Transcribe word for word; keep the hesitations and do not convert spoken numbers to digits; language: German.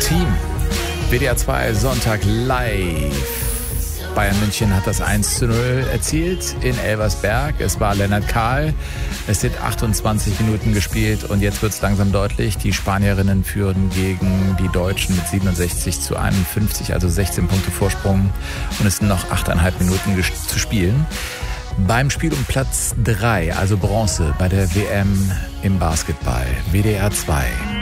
Team. W D R zwei Sonntag live. Bayern München hat das eins zu null erzielt in Elversberg. Es war Lennart Kahl. Es sind achtundzwanzig Minuten gespielt und jetzt wird es langsam deutlich. Die Spanierinnen führen gegen die Deutschen mit siebenundsechzig zu einundfünfzig, also sechzehn Punkte Vorsprung. Und es sind noch achteinhalb Minuten zu spielen. Beim Spiel um Platz drei, also Bronze bei der W M im Basketball. W D R zwei.